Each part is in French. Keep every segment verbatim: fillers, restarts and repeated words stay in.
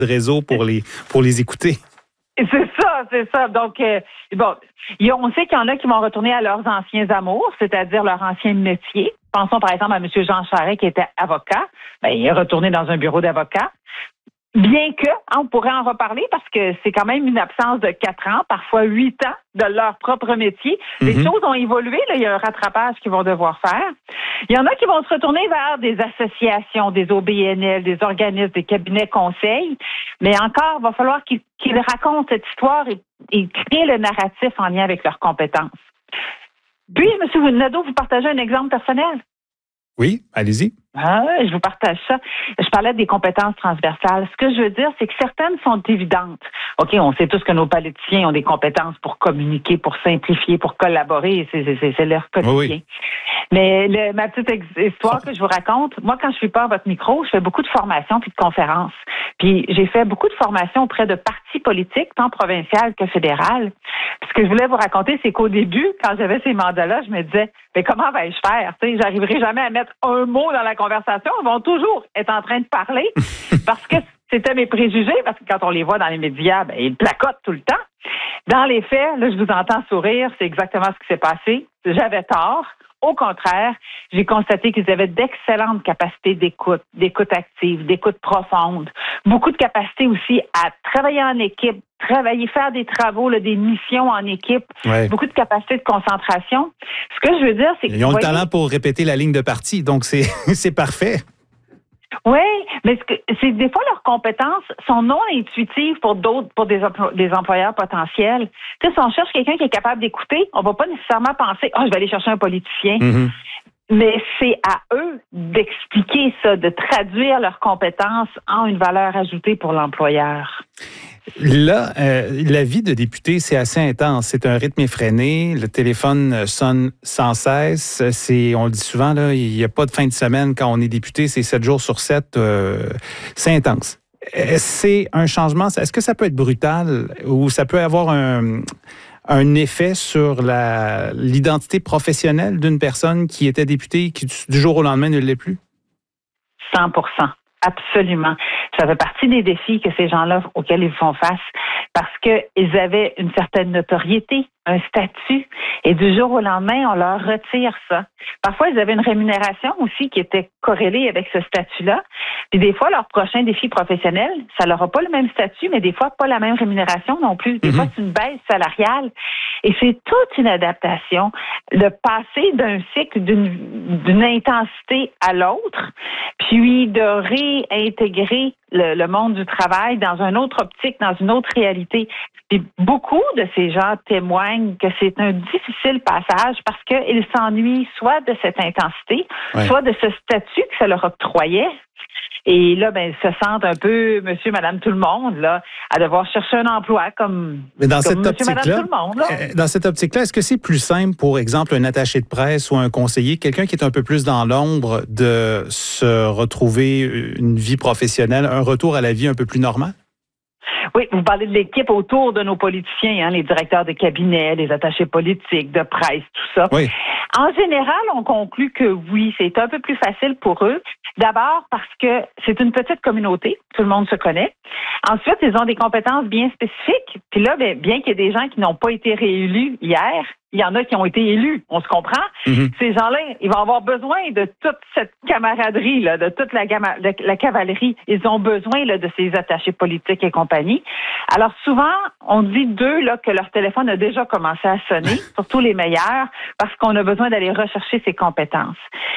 de réseau pour les, pour les écouter. C'est ça, c'est ça. Donc, euh, bon, on sait qu'il y en a qui vont retourner à leurs anciens amours, c'est-à-dire leur ancien métier. Pensons par exemple à M. Jean Charest qui était avocat. Ben, il est retourné dans un bureau d'avocat. Bien que, hein, on pourrait en reparler parce que c'est quand même une absence de quatre ans, parfois huit ans de leur propre métier. Les mm-hmm. choses ont évolué, là, il y a un rattrapage qu'ils vont devoir faire. Il y en a qui vont se retourner vers des associations, des O B N L, des organismes, des cabinets conseils. Mais encore, il va falloir qu'ils, qu'ils racontent cette histoire et, et créent le narratif en lien avec leurs compétences. Puis, M. Nadeau, vous partagez un exemple personnel? Oui, allez-y. Ah, je vous partage ça. Je parlais des compétences transversales. Ce que je veux dire, c'est que certaines sont évidentes. OK, on sait tous que nos politiciens ont des compétences pour communiquer, pour simplifier, pour collaborer. C'est, c'est, c'est leur quotidien. Oui, oui. Mais le, ma petite ex- histoire que je vous raconte, moi, quand je suis pas à votre micro, je fais beaucoup de formations puis de conférences. Puis j'ai fait beaucoup de formations auprès de partis politiques, tant provinciales que fédérales. Puis ce que je voulais vous raconter, c'est qu'au début, quand j'avais ces mandats-là, je me disais, mais comment vais-je faire? Tu sais, j'arriverai jamais à mettre un mot dans la conversation. Ils vont toujours être en train de parler parce que c'était mes préjugés, parce que quand on les voit dans les médias, ben, ils placotent tout le temps. Dans les faits, là, je vous entends sourire, c'est exactement ce qui s'est passé. J'avais tort. Au contraire, j'ai constaté qu'ils avaient d'excellentes capacités d'écoute, d'écoute active, d'écoute profonde, beaucoup de capacités aussi à travailler en équipe, travailler, faire des travaux, là, des missions en équipe, ouais. Beaucoup de capacités de concentration. Ce que je veux dire, c'est qu'ils Ils ont le talent pour répéter la ligne de parti, donc c'est, c'est parfait. Oui, mais ce que, c'est des fois leurs compétences sont non intuitives pour d'autres, pour des, emplo- des employeurs potentiels. Tu sais, si on cherche quelqu'un qui est capable d'écouter, on va pas nécessairement penser, oh, je vais aller chercher un politicien. Mm-hmm. Mais c'est à eux d'expliquer ça, de traduire leurs compétences en une valeur ajoutée pour l'employeur. Là, euh, la vie de député, c'est assez intense. C'est un rythme effréné. Le téléphone sonne sans cesse. C'est, on le dit souvent, là, il n'y a pas de fin de semaine quand on est député. C'est sept jours sur sept. Euh, c'est intense. C'est un changement. Est-ce que ça peut être brutal ou ça peut avoir un, un effet sur la, l'identité professionnelle d'une personne qui était députée et qui, du jour au lendemain, ne l'est plus? cent pour cent. Absolument. Ça fait partie des défis que ces gens-là auxquels ils font face parce qu'ils avaient une certaine notoriété, un statut, et du jour au lendemain, on leur retire ça. Parfois, ils avaient une rémunération aussi qui était corrélée avec ce statut-là. Puis des fois, leur prochain défi professionnel, ça n'aura pas le même statut, mais des fois, pas la même rémunération non plus. Des mm-hmm. fois, c'est une baisse salariale. Et c'est toute une adaptation de passer d'un cycle d'une, d'une intensité à l'autre, puis de réintégrer le, le monde du travail dans une autre optique, dans une autre réalité. Puis beaucoup de ces gens témoignent que c'est un difficile passage parce qu'ils s'ennuient soit de cette intensité, ouais. soit de ce statut que ça leur octroyait. Et là, ben, se sentent un peu monsieur, madame, tout le monde, là, à devoir chercher un emploi comme, Mais dans comme cette monsieur, optique-là, madame, tout le monde. Là. Dans cette optique-là, est-ce que c'est plus simple, pour exemple, un attaché de presse ou un conseiller, quelqu'un qui est un peu plus dans l'ombre, de se retrouver une vie professionnelle, un retour à la vie un peu plus normale? Oui, vous parlez de l'équipe autour de nos politiciens, hein, les directeurs de cabinet, les attachés politiques, de presse, tout ça. Oui. En général, on conclut que oui, c'est un peu plus facile pour eux. D'abord parce que c'est une petite communauté, tout le monde se connaît. Ensuite, ils ont des compétences bien spécifiques. Puis là, bien, bien qu'il y ait des gens qui n'ont pas été réélus hier, il y en a qui ont été élus, on se comprend. Mm-hmm. Ces gens-là, ils vont avoir besoin de toute cette camaraderie, là, de toute la, gamma, de, la cavalerie. Ils ont besoin là, de ces attachés politiques et compagnie. Alors souvent, on dit d'eux là, que leur téléphone a déjà commencé à sonner, surtout les meilleurs, parce qu'on a besoin d'aller rechercher ces compétences.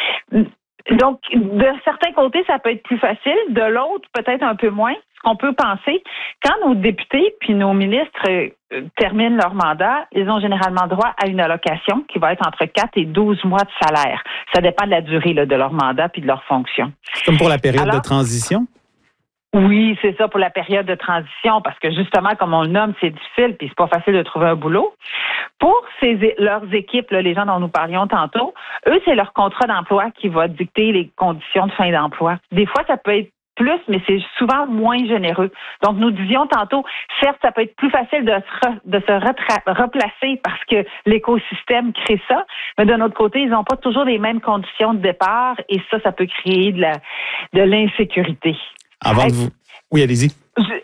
Donc, de certains côtés, ça peut être plus facile. De l'autre, peut-être un peu moins. Ce qu'on peut penser, quand nos députés puis nos ministres euh, terminent leur mandat, ils ont généralement droit à une allocation qui va être entre quatre et douze mois de salaire. Ça dépend de la durée là, de leur mandat puis de leur fonction. Comme pour la période Alors, de transition? Oui, c'est ça pour la période de transition, parce que justement, comme on le nomme, c'est difficile, puis c'est pas facile de trouver un boulot. Pour ces, leurs équipes, là, les gens dont nous parlions tantôt, eux, c'est leur contrat d'emploi qui va dicter les conditions de fin d'emploi. Des fois, ça peut être plus, mais c'est souvent moins généreux. Donc, nous disions tantôt, certes, ça peut être plus facile de se, re, de se retra- replacer parce que l'écosystème crée ça, mais d'un autre côté, ils n'ont pas toujours les mêmes conditions de départ, et ça, ça peut créer de la, de l'insécurité. Avant de vous... Oui, allez-y. Je-